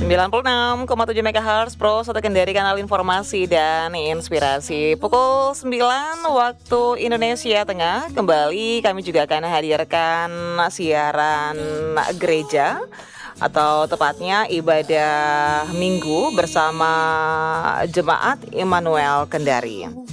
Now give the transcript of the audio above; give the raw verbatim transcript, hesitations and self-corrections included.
sembilan puluh enam koma tujuh megahertz Pro satu Kendari, kanal informasi dan inspirasi. Pukul sembilan waktu Indonesia Tengah. Kembali kami juga akan hadirkan siaran gereja, atau tepatnya ibadah minggu bersama Jemaat Immanuel Kendari.